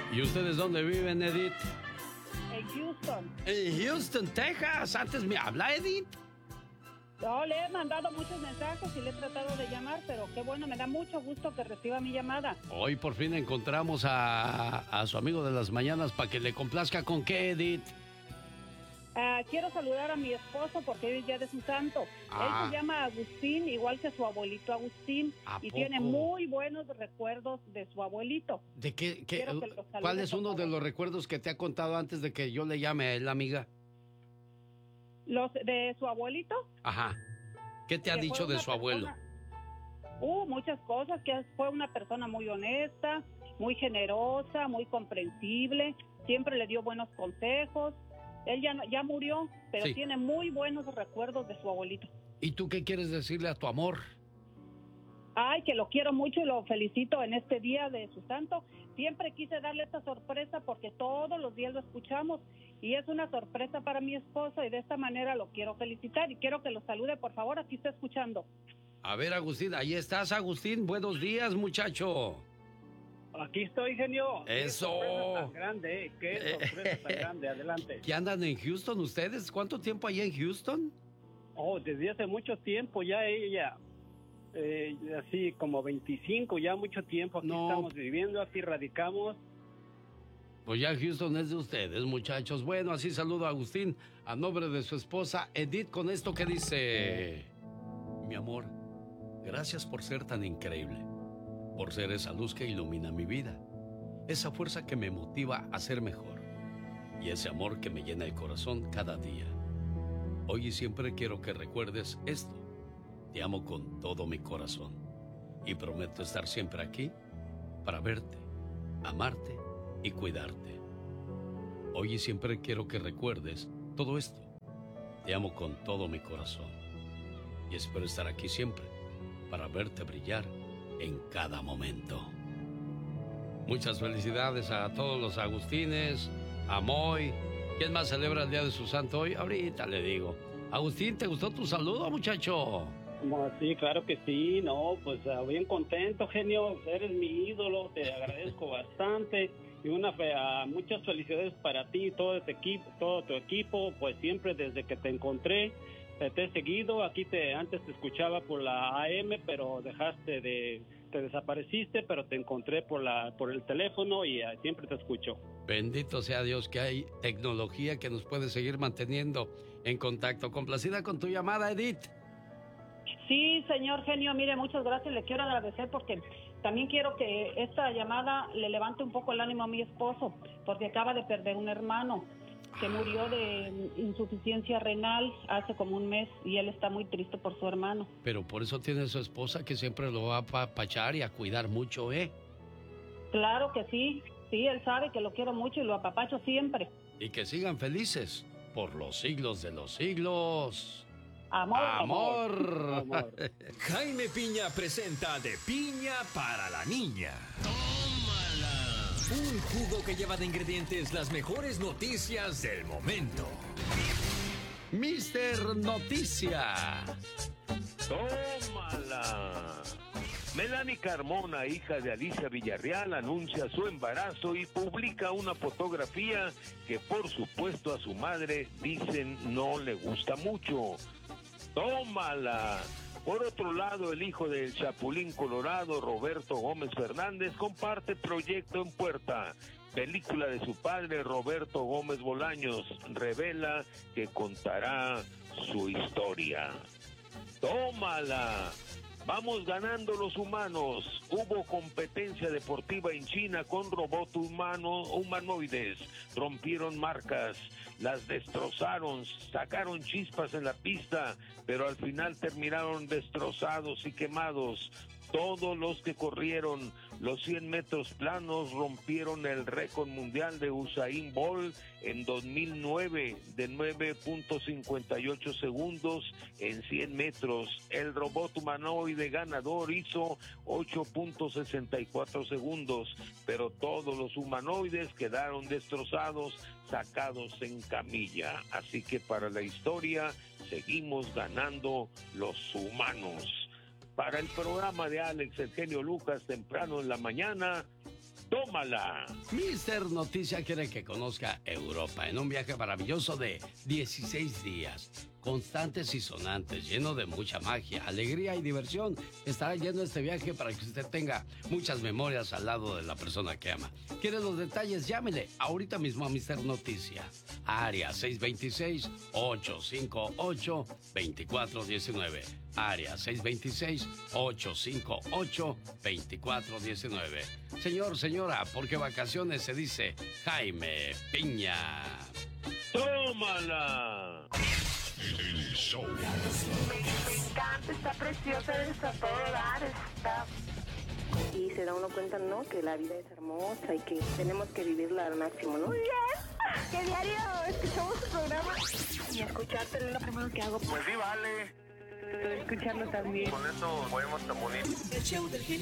¿Y ustedes dónde viven, Edith? En Houston. En Houston, Texas. Antes me habla, Edith. No, le he mandado muchos mensajes y le he tratado de llamar, pero qué bueno, me da mucho gusto que reciba mi llamada. Hoy por fin encontramos a su amigo de las mañanas para que le complazca con qué, Edith. Quiero saludar a mi esposo porque hoy es día de su santo. Él se llama Agustín, igual que su abuelito Agustín, y tiene muy buenos recuerdos de su abuelito. ¿De qué? ¿Cuál es uno de los recuerdos que te ha contado antes de que yo le llame a él, amiga? ¿Los de su abuelito? Ajá. ¿Qué te ha dicho de su abuelo? Muchas cosas, que fue una persona muy honesta, muy generosa, muy comprensible, siempre le dio buenos consejos. Él ya murió, pero sí tiene muy buenos recuerdos de su abuelito. ¿Y tú qué quieres decirle a tu amor? Ay, que lo quiero mucho y lo felicito en este día de su santo. Siempre quise darle esta sorpresa porque todos los días lo escuchamos y es una sorpresa para mi esposo y de esta manera lo quiero felicitar y quiero que lo salude, por favor, aquí está escuchando. A ver, Agustín, ahí estás, Agustín. Buenos días, muchacho. Aquí estoy, genio. ¡Eso! ¡Qué sorpresa tan grande! ¡Qué sorpresa tan grande! Adelante. ¿Qué andan en Houston ustedes? ¿Cuánto tiempo allá en Houston? Oh, desde hace mucho tiempo ya ella, así como 25, ya mucho tiempo aquí estamos viviendo, aquí radicamos. Pues ya Houston es de ustedes, muchachos. Bueno, así saludo a Agustín a nombre de su esposa Edith con esto que dice: mi amor, gracias por ser tan increíble, por ser esa luz que ilumina mi vida, esa fuerza que me motiva a ser mejor y ese amor que me llena el corazón cada día. Hoy y siempre quiero que recuerdes esto. Te amo con todo mi corazón y prometo estar siempre aquí para verte, amarte y cuidarte. Hoy y siempre quiero que recuerdes todo esto. Te amo con todo mi corazón y espero estar aquí siempre para verte brillar en cada momento. Muchas felicidades a todos los Agustines, a Moy. ¿Quién más celebra el día de su santo hoy? Ahorita le digo. Agustín, ¿te gustó tu saludo, muchacho? Sí, claro que sí. No, pues bien contento, genio. Eres mi ídolo, te agradezco bastante. Y muchas felicidades para ti y todo tu equipo. Pues siempre desde que te encontré, te he seguido. Antes te escuchaba por la AM, pero te desapareciste, pero te encontré por el teléfono y siempre te escucho. Bendito sea Dios que hay tecnología que nos puede seguir manteniendo en contacto. Complacida con tu llamada, Edith. Sí, señor genio, mire, muchas gracias, le quiero agradecer porque también quiero que esta llamada le levante un poco el ánimo a mi esposo, porque acaba de perder un hermano que murió de insuficiencia renal hace como un mes y él está muy triste por su hermano. Pero por eso tiene su esposa que siempre lo va a apapachar y a cuidar mucho, ¿eh? Claro que sí, él sabe que lo quiero mucho y lo apapacho siempre. Y que sigan felices por los siglos de los siglos. Amor. Amor. Jaime Piña presenta De Piña para la Niña. ¡Tómala! Un jugo que lleva de ingredientes las mejores noticias del momento. Mister Noticia. ¡Tómala! Melanie Carmona, hija de Alicia Villarreal, anuncia su embarazo y publica una fotografía que por supuesto a su madre dicen no le gusta mucho. ¡Tómala! Por otro lado, el hijo del Chapulín Colorado, Roberto Gómez Fernández, comparte proyecto en puerta. Película de su padre, Roberto Gómez Bolaños, revela que contará su historia. ¡Tómala! Vamos ganando los humanos. Hubo competencia deportiva en China con robots humanoides. Rompieron marcas, las destrozaron, sacaron chispas en la pista, pero al final terminaron destrozados y quemados. Todos los que corrieron los 100 metros planos rompieron el récord mundial de Usain Bolt en 2009 de 9.58 segundos en 100 metros. El robot humanoide ganador hizo 8.64 segundos, pero todos los humanoides quedaron destrozados, sacados en camilla. Así que para la historia seguimos ganando los humanos. Para el programa de Alex, el genio Lucas, temprano en la mañana, tómala. Mister Noticia quiere que conozca Europa en un viaje maravilloso de 16 días. Constantes y sonantes, lleno de mucha magia, alegría y diversión. Estará lleno este viaje para que usted tenga muchas memorias al lado de la persona que ama. ¿Quiere los detalles? Llámele ahorita mismo a Mister Noticia. Área 626-858-2419. Área 626-858-2419. Señor, señora, ¿por qué vacaciones se dice Jaime Piña? ¡Tómala! El show. Me encanta, está preciosa, está todo dar, está... Y se da uno cuenta, ¿no? Que la vida es hermosa y que tenemos que vivirla al máximo, ¿no? Muy bien. Que diario escuchamos su programa. Y escucharte es lo primero que hago. Pues sí, vale. Escucharlo también. Con eso podemos tan bonito. El show del genio